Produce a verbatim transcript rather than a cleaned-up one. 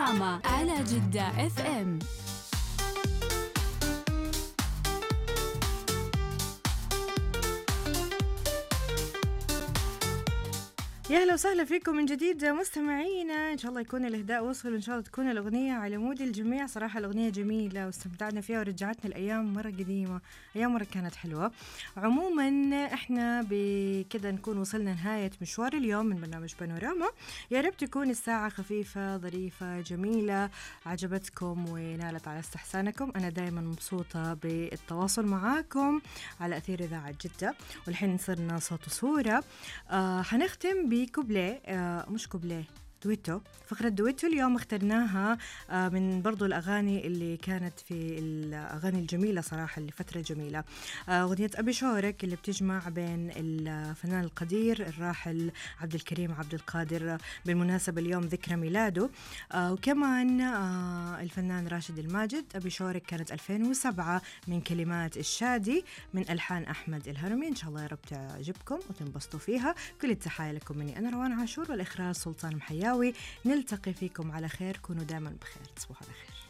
دراما على جدة اف ام. يا اهلا وسهلا فيكم من جديد مستمعينا. ان شاء الله يكون الاهداء وصل وان شاء الله تكون الاغنيه على مود الجميع. صراحه الاغنيه جميله واستمتعنا فيها ورجعتنا الايام مره قديمه، ايام مره كانت حلوه. عموما احنا بكذا نكون وصلنا نهايه مشوار اليوم من برنامج بانوراما. يا رب تكون الساعه خفيفه ظريفه جميله عجبتكم ونالت على استحسانكم. انا دائما مبسوطه بالتواصل معاكم على اثير اذاعه جده. والحين صرنا صوت وصوره. آه حنختم بكوبليه، آه مش كوبليه، دويتو. فقرة دويتو اليوم اخترناها آه من برضو الأغاني اللي كانت في الأغاني الجميلة صراحة اللي فترة جميلة. آه أغنية أبي شورك اللي بتجمع بين الفنان القدير الراحل عبد الكريم عبد القادر، بالمناسبة اليوم ذكرى ميلاده. آه وكمان آه الفنان راشد الماجد. أبي شورك كانت ألفين وسبعة من كلمات الشادي من ألحان أحمد الهرمي. إن شاء الله يا رب تعجبكم وتنبسطوا فيها. كل التحايا لكم مني أنا روان عاشور والإخراج سلطان محياوي. نلتقي فيكم على خير، كونوا دائما بخير، تصبحوا على خير.